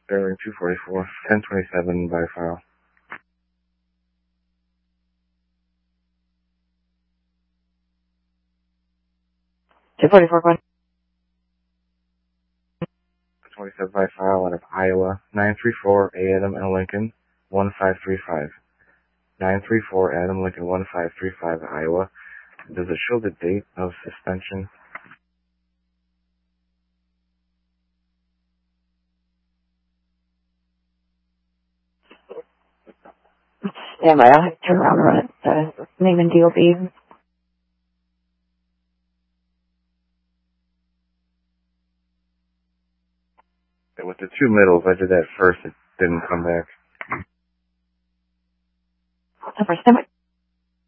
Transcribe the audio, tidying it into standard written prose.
Bearing 244, 1027 by file. 244, go ahead. 27 by file out of Iowa, 934 Adam and Lincoln, 1535. 934 Adam Lincoln 1535 Iowa. Does it show the date of suspension? Stand by, I'll have to turn around and run it. Name and DOB. With the two middles, I did that first. It didn't come back. Stand by.